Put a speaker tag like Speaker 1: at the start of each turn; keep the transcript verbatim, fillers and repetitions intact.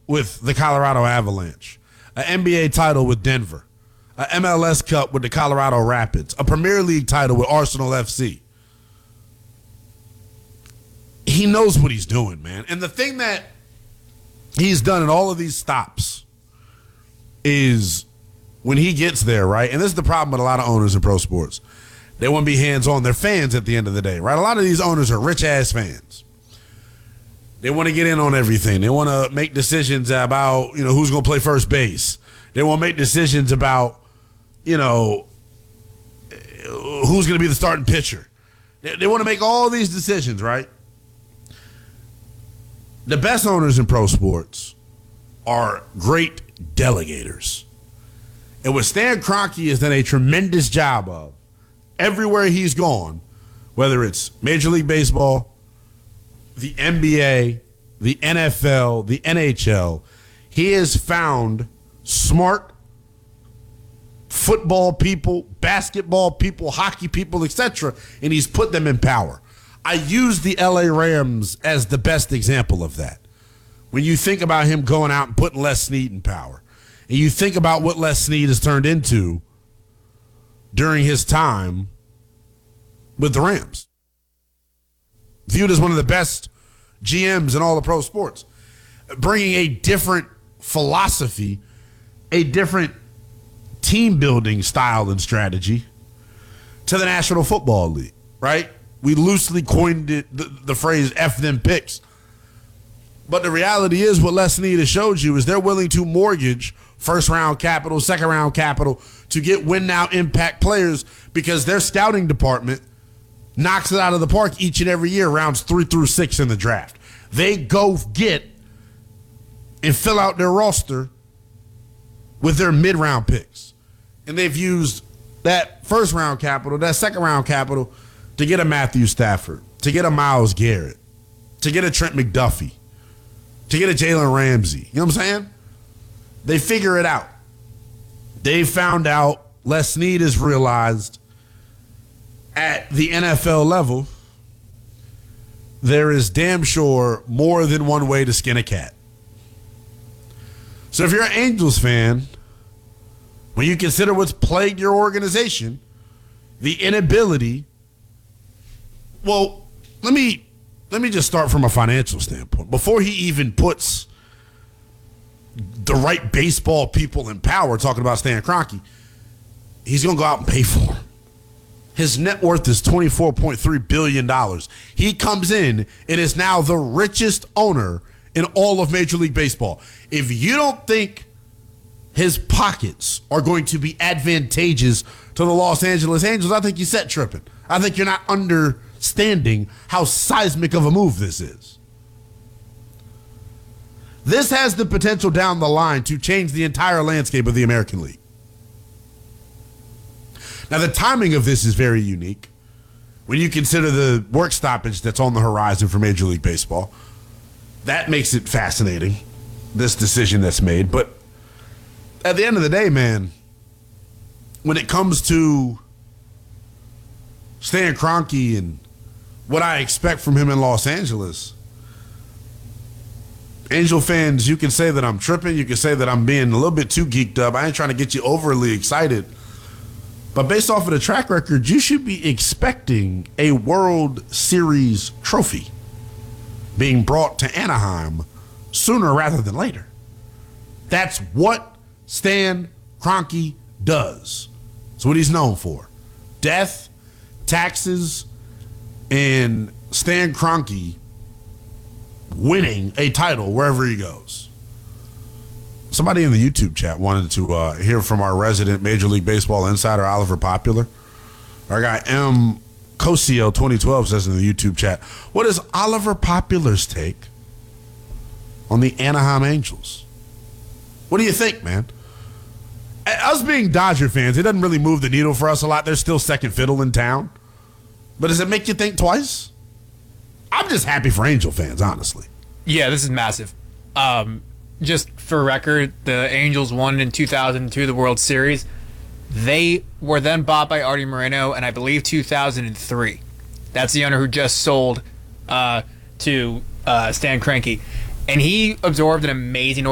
Speaker 1: with the Colorado Avalanche, an N B A title with Denver, an M L S Cup with the Colorado Rapids, a Premier League title with Arsenal F C. He knows what he's doing, man. And the thing that he's done in all of these stops is when he gets there, right? And this is the problem with a lot of owners in pro sports. They want to be hands-on. They're fans at the end of the day, right? A lot of these owners are rich-ass fans. They want to get in on everything. They want to make decisions about, you know, who's going to play first base. They want to make decisions about, you know, who's going to be the starting pitcher. They, they want to make all these decisions, right? The best owners in pro sports are great delegators. And what Stan Kroenke has done a tremendous job of everywhere he's gone, whether it's Major League Baseball, the N B A, the N F L, the N H L, he has found smart football people, basketball people, hockey people, et cetera, and he's put them in power. I use the L A Rams as the best example of that. When you think about him going out and putting Les Snead in power, and you think about what Les Snead has turned into during his time with the Rams, viewed as one of the best G Ms in all of pro sports, bringing a different philosophy, a different team building style and strategy to the National Football League, right? We loosely coined it, the, the phrase F them picks. But the reality is what Les Snead has showed you is they're willing to mortgage first round capital, second round capital to get win now impact players because their scouting department knocks it out of the park each and every year, rounds three through six in the draft. They go get and fill out their roster with their mid-round picks. And they've used that first round capital, that second round capital to get a Matthew Stafford, to get a Myles Garrett, to get a Trent McDuffie, to get a Jalen Ramsey. You know what I'm saying? They figure it out. They found out, Les Snead has realized at the N F L level, there is damn sure more than one way to skin a cat. So if you're an Angels fan, when you consider what's plagued your organization, the inability, well, let me let me just start from a financial standpoint. Before he even puts the right baseball people in power, talking about Stan Kroenke, he's going to go out and pay for them. His net worth is twenty-four point three billion dollars. He comes in and is now the richest owner in all of Major League Baseball. If you don't think his pockets are going to be advantageous to the Los Angeles Angels, I think you set tripping. I think you're not understanding how seismic of a move this is. This has the potential down the line to change the entire landscape of the American League. Now, the timing of this is very unique when you consider the work stoppage that's on the horizon for Major League Baseball. That makes it fascinating, this decision that's made. But at the end of the day, man, when it comes to Stan Kroenke and what I expect from him in Los Angeles, Angel fans, you can say that I'm tripping. You can say that I'm being a little bit too geeked up. I ain't trying to get you overly excited. But based off of the track record, you should be expecting a World Series trophy being brought to Anaheim sooner rather than later. That's what Stan Kroenke does. It's what he's known for. Death, taxes, and Stan Kroenke winning a title wherever he goes. Somebody in the YouTube chat wanted to uh, hear from our resident Major League Baseball insider, Oliver Popular. Our guy M. Cosio twenty twelve says in the YouTube chat, what is Oliver Popular's take on the Anaheim Angels? What do you think, man? Us being Dodger fans, it doesn't really move the needle for us a lot. They're still second fiddle in town. But does it make you think twice? I'm just happy for Angel fans, honestly.
Speaker 2: Yeah, this is massive. Um, just for record, the Angels won in two thousand two the World Series. They were then bought by Artie Moreno, and I believe two thousand three. That's the owner who just sold uh, to uh, Stan Kroenke. And he absorbed an amazing